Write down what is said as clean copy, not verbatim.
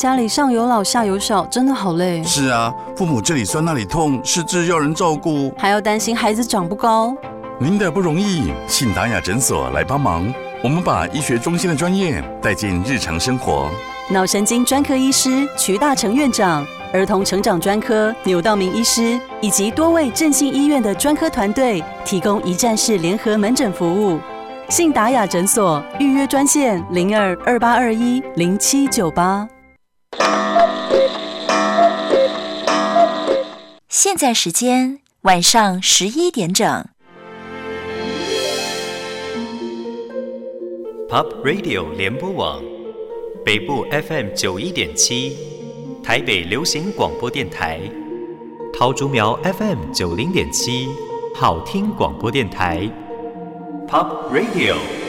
家里上有老下有小，真的好累。 是啊，父母这里酸那里痛，失智要人照顾， 还要担心孩子长不高。 您的不容易，信达雅诊所来帮忙。我们把医学中心的专业带进日常生活。 脑神经专科医师瞿大成院长，儿童成长专科钮道明医师，以及多位振兴医院的专科团队，提供一站式联合门诊服务。信达雅诊所预约专线02-2821-0798。 现在时间晚上11点整。 Pop Radio 联播网，北部 FM 91.7，台北流行广播电台，桃竹苗 FM 90.7，好听广播电台。Pop Radio。